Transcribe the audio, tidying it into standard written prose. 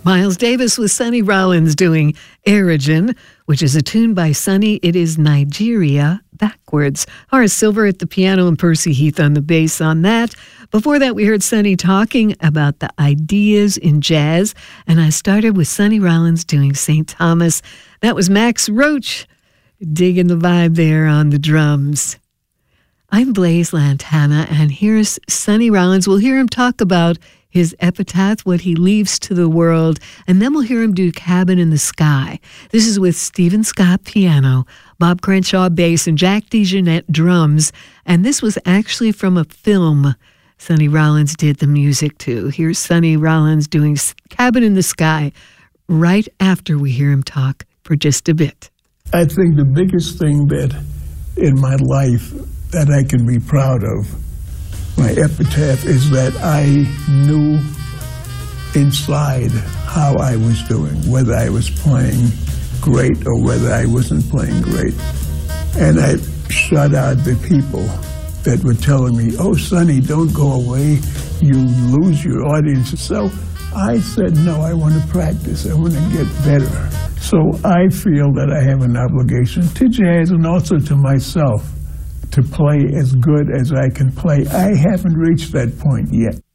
Miles Davis with Sonny Rollins doing Erigen, which is a tune by Sonny. It is Nigeria backwards. Horace Silver at the piano and Percy Heath on the bass on that. Before that, we heard Sonny talking about the ideas in jazz, and I started with Sonny Rollins doing St. Thomas. That was Max Roach digging the vibe there on the drums. I'm Blaise Lantana, and here's Sonny Rollins. We'll hear him talk about his epitaph, what he leaves to the world, and then we'll hear him do Cabin in the Sky. This is with Stephen Scott piano, Bob Crenshaw bass, and Jack DeJohnette drums, and this was actually from a film Sonny Rollins did the music to. Here's Sonny Rollins doing Cabin in the Sky right after we hear him talk for just a bit. I think the biggest thing that in my life that I can be proud of, my epitaph, is that I knew inside how I was doing, whether I was playing great or whether I wasn't playing great. And I shut out the people that were telling me, oh, Sonny, don't go away, you lose your audience. So I said, no, I want to practice, I want to get better. So I feel that I have an obligation to jazz and also to myself to play as good as I can play. I haven't reached that point yet.